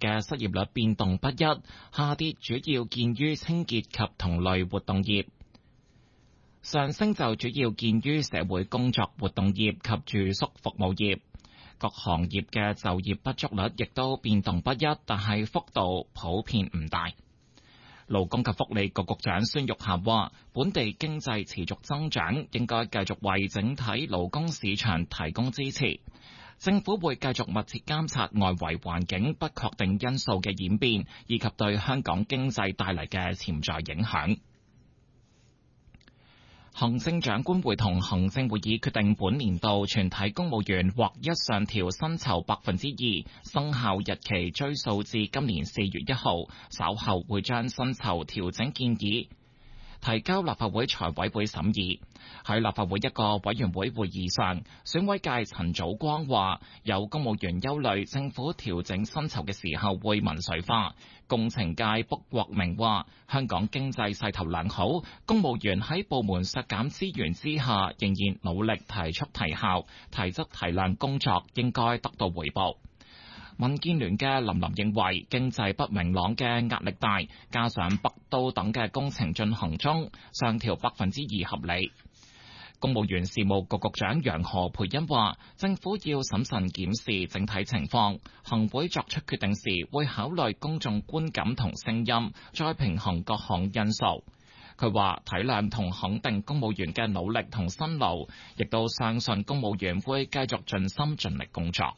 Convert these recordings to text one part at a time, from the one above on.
嘅失業率變動不一，下跌主要見於清潔及同類活動業，上升就主要見於社會工作活動業及住宿服務業。各行業嘅就業不足率亦都變動不一，但係幅度普遍唔大。勞工及福利局局長孫玉菡話，本地經濟持續增長，應該繼續為整體勞工市場提供支持。政府會繼續密切監察外圍環境不確定因素嘅演變，以及對香港經濟帶嚟嘅潛在影響。行政長官會同行政會議決定本年度全體公務員劃一上調薪酬2%，生效日期追溯至今年4月1號，稍後會將薪酬調整建議提交立法會財委會審議。喺立法會一個委員會會議上，選委界陳祖光話，有公務員憂慮政府調整薪酬嘅時候會民粹化。工程界卜國明話，香港經濟勢頭良好，公務員喺部門削減資源之下，仍然努力提速提效、提質提量工作應該得到回報。民建聯嘅林琳認為經濟不明朗嘅壓力大，加上北都等嘅工程進行中，上調2%合理。公務員事務局局長楊何蓓茵話，政府要審慎檢視整體情況，行會作出決定時會考慮公眾觀感同聲音，再平衡各項因素。佢話體諒同肯定公務員嘅努力同辛勞，亦都相信公務員會繼續盡心盡力工作。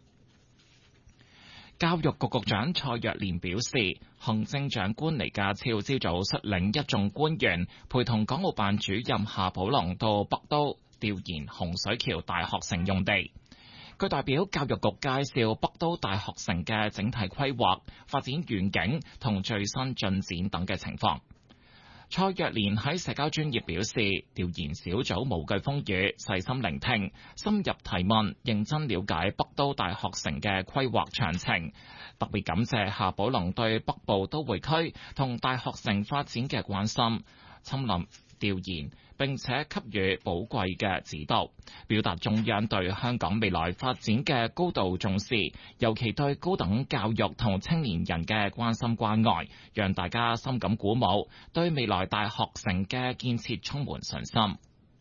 教育局局長蔡若蓮表示，行政長官李家超朝早率領一眾官員，陪同港澳辦主任夏寶龍到北都調研洪水橋大學城用地。佢代表教育局介紹北都大學城嘅整體規劃、發展願景同最新進展等嘅情況。蔡若蓮喺社交專頁表示，調研小組無懼風雨，細心聆聽，深入提問，認真了解北都大學城嘅規劃詳情。特別感謝夏寶龍對北部都會區同大學城發展嘅關心，親臨調研，並且給予寶貴嘅指導，表達中央對香港未來發展嘅高度重視，尤其對高等教育同青年人嘅關心關愛，讓大家深感鼓舞，對未來大學城嘅建設充滿信心。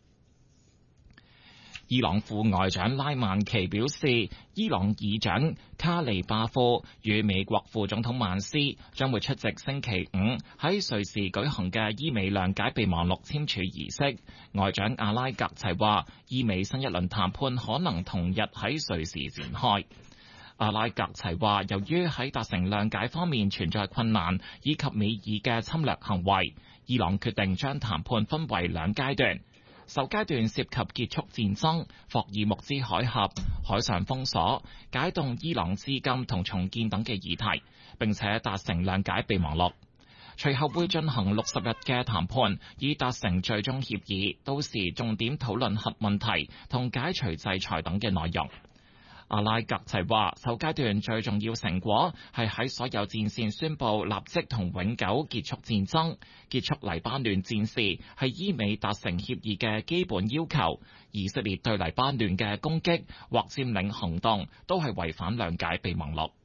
伊朗副外長拉曼奇表示，伊朗議長卡利巴夫與美國副總統曼斯將會出席星期五喺瑞士舉行嘅伊美諒解備忘錄簽署儀式。外長阿拉格齊話，伊美新一輪談判可能同日喺瑞士展開。阿拉格齊話，由於喺達成諒解方面存在困難，以及美爾嘅侵略行為，伊朗決定將談判分為兩階段。首階段涉及結束戰爭、霍爾木茲海峽、海上封鎖、解凍伊朗資金同重建等嘅議題，並且達成諒解備忘錄。隨後會進行60日嘅談判，以達成最終協議，到時重點討論核問題同解除制裁等嘅內容。阿拉格齊話，首階段最重要成果係喺所有戰線宣布立即同永久結束戰爭，結束黎巴嫩戰事係伊美達成協議嘅基本要求。以色列對黎巴嫩嘅攻擊或佔領行動都係違反諒解備忘錄。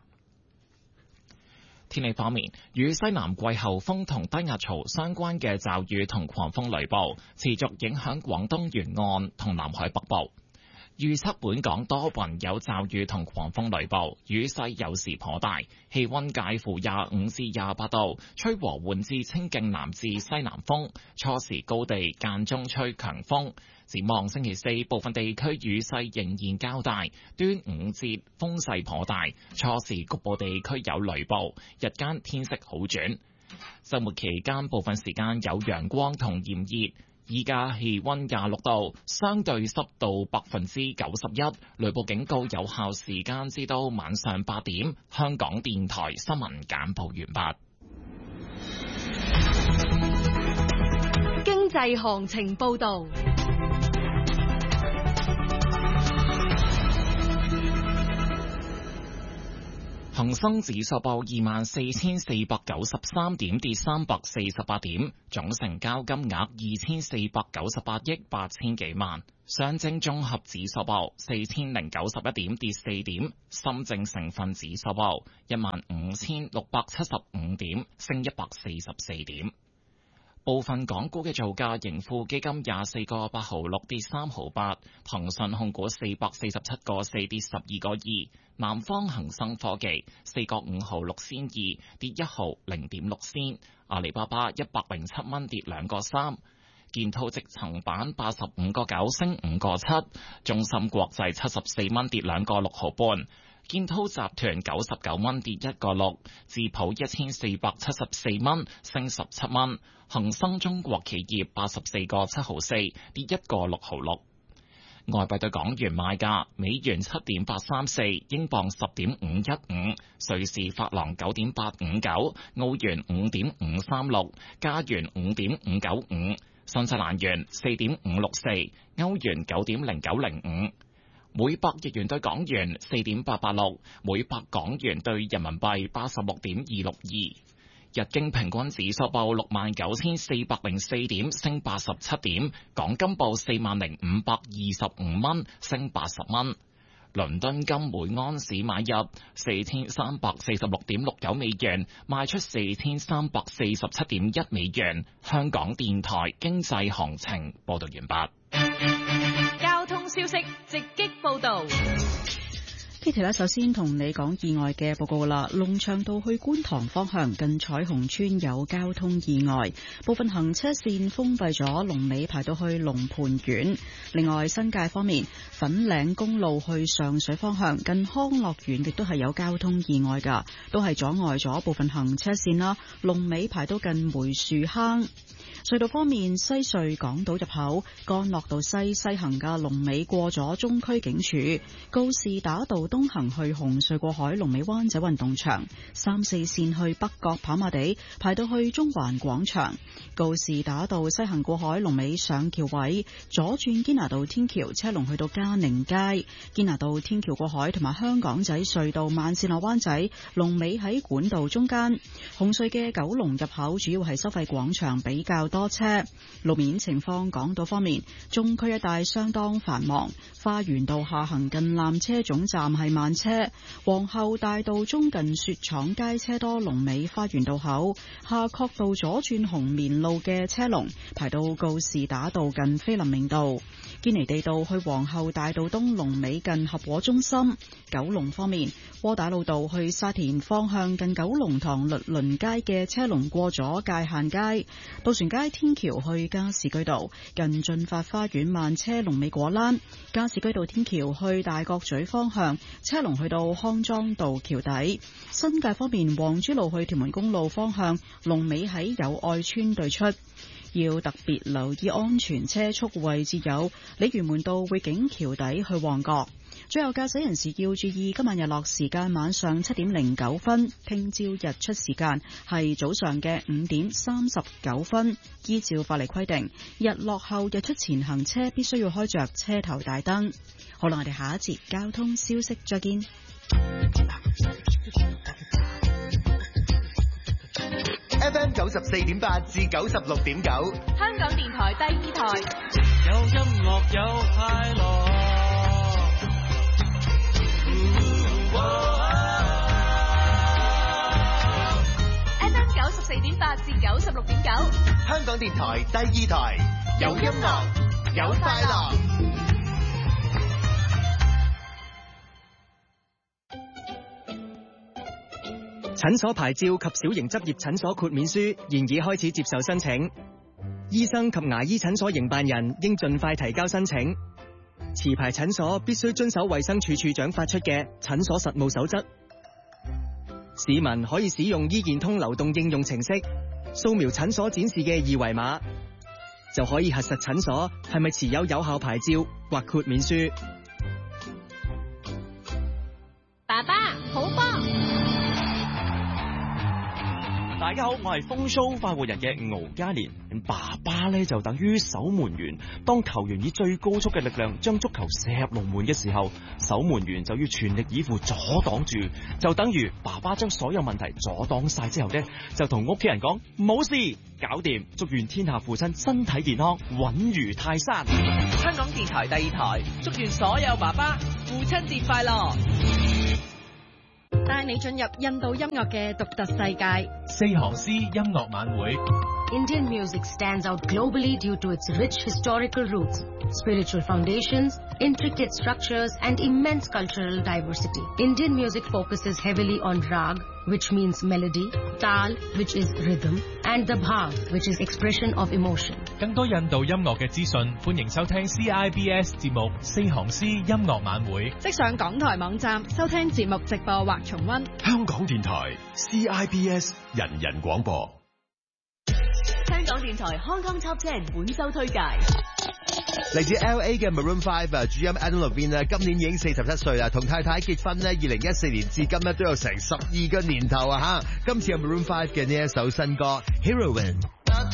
天氣方面，與西南季候風同低壓槽相關嘅驟雨同狂風雷暴持續影響廣東沿岸同南海北部。預測本港多雲有驟雨同狂風雷暴，雨勢有時頗大，氣溫介乎25至28度，吹和緩至清勁南至西南風，初時高地間中吹強風。展望星期四，部分地區雨勢仍然較大，端午節風勢頗大，初時局部地區有雷暴，日間天色好轉。週末期間部分時間有陽光同炎熱。依家氣溫26度，相對濕度91%，雷暴警告有效時間至到晚上8點。香港電台新聞簡報完畢。 經濟行情報道。 恒生指數報24,493點，跌348點，總成交金額2,498億8千幾萬。上證綜合指數報4,091點，跌4點。深證成分指數報15,675點，升144點。部分港股嘅造價，盈富基金24個8毫6跌3毫8，騰訊控股447個4跌12個2，南方恒生科技4個5毫6仙2跌1毫0.6仙，阿里巴巴107蚊跌2個3，建滔積層板85個9升5個7，中芯國際74蚊跌2個6毫半。建滔集團99蚊跌1個6，智普1474蚊升17蚊，恒生中國企業84個7毫4跌1個6毫6。外幣對港元賣價：美元7.834，英鎊10.515，瑞士法郎9.859，澳元5.536，加元5.595，新西蘭元4.564，歐元9.0905。每百日元對港元4.886，每百港元對人民幣86.262。日經平均指數報69,404點，升87點。港金報40,525蚊，升80蚊。倫敦金每安士買入4,346.69美元，賣出4,347.1美元。香港電台經濟行情報道完畢。 交通消息直擊報道。 Kitty 咧，首先同你講意外嘅報告啦。龍翔道去觀塘方向近彩虹村有交通意外，部分行車線封閉咗，龍尾排到去龍蟠苑。另外新界方面，粉嶺公路去上水方向近康樂園亦都係有交通意外噶，都係阻礙咗部分行車線啦。龍尾排到近梅樹坑。隧道方面，西隧港島入口干諾道西行嘅龍尾過咗中區警署，告士打道東行去紅隧過海龍尾灣仔運動場，3、4線去北角跑馬地排到去中環廣場，告士打道西行過海龍尾上橋位，左轉堅拿道天橋車龍去到嘉寧街，堅拿道天橋過海同埋香港仔隧道慢線落灣仔龍尾喺管道中間，紅隧嘅九龍入口主要係收費廣場比較多車。路面情況，港島方面，中區一帶相當繁忙，花園道下行近纜車總站係慢車，皇后大道中近雪廠街車多，龍尾花園道口，夏慤道左轉紅棉路嘅車龍排到告士打道近菲林明道，堅尼地道去皇后大道東龍尾近合和中心。九龍方面，窩打老道去沙田方向近九龍塘律倫街嘅車龍過咗界限街，渡船街天橋去加士居道近駿發花園慢車龍尾果欄，加士居道天橋去大角咀方向車龍去到康莊道橋底。新界方面，黃珠路去屯門公路方向龍尾喺友愛村對出，要特別留意安全車速位置有鯉魚門道匯景橋底去旺角。最後駕駛人士要注意，今晚日落時間晚上7點09分，聽朝日出時間係早上嘅5點39分。依照法例規定，日落後日出前行車必須要開着車頭大燈。好啦，我哋下一節交通消息再見。 FM 94.8至96.9， 香港電台第二台， 有音樂有快樂。 FM 94.8至96.9， 香港電台第二台，有音樂有快樂。 診所牌照及小型執業診所豁免書現已開始接受申請，醫生及牙醫診所營辦人應盡快提交申請。持牌診所必須遵守衛生署署長發出嘅診所實務守則。市民可以使用醫健通流動應用程式，掃描診所展示嘅二維碼，就可以核實診所係咪持有有效牌照或豁免書。 爸爸好波。 大家好，我係風騷快活人嘅敖嘉年。爸爸咧就等於守門員，當球員以最高速嘅力量將足球射入龍門嘅時候，守門員就要全力以赴阻擋住，就等於爸爸將所有問題阻擋晒之後呢，就同屋企人講冇事，搞掂，祝願天下父親身體健康，穩如泰山。 香港電台第2台，祝願所有爸爸父親節快樂。 帶你進入印度音樂嘅獨特世界。 四行詩音樂晚會。 Indian music stands out globally due to its rich historical roots, spiritual foundations, intricate structures, and immense cultural diversity. Indian music focuses heavily on rag, which means melody, tal, which is rhythm, and the bhav, which is expression of emotion. 更多印度音樂嘅資訊，歡迎收聽 CIBS 節目《四行詩音樂晚會》。 即上港台網站收聽節目直播或重溫。 香港電台 CIBS 人人廣播。 香港電台 Hong Kong Top 10本周推介， 嚟自 LA 嘅 Maroon 5主音 Adam Levine 今年已經47歲啦，同太太結婚呢2014年至今呢都有成12個年頭啊吓。今次有 Maroon 5嘅呢一首新歌 Heroine。